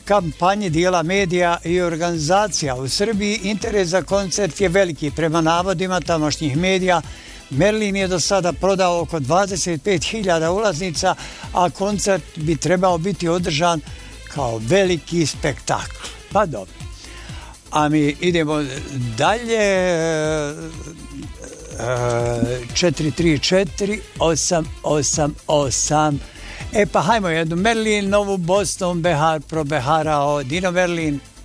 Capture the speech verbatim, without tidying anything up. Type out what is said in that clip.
kampanji dijela medija i organizacija. U Srbiji interes za koncert je veliki. Prema navodima tamošnjih medija, Merlin je do sada prodao oko dvadeset pet hiljada ulaznica, a koncert bi trebao biti održan kao veliki spektakl. Pa dobro. A mi idemo dalje. četiri tri četiri osam osam osam. E pa hajmo jednu Merlin, novu Boston, Behar probeharao. Dino Merlin.